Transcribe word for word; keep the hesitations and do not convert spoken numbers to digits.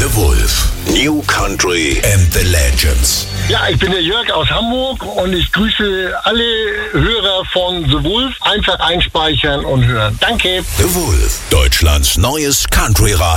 The Wolf. New Country and the Legends. Ja, ich bin der Jörg aus Hamburg und ich grüße alle Hörer von The Wolf. Einfach einspeichern und hören. Danke. The Wolf, Deutschlands neues Country-Radio.